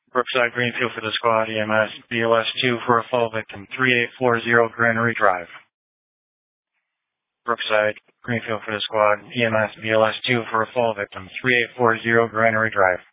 Brookside Greenfield for the squad, EMS, BLS 2 for a fall victim, 3840 Granary Drive. Brookside Greenfield for the squad, EMS, BLS 2 for a fall victim, 3840 Granary Drive.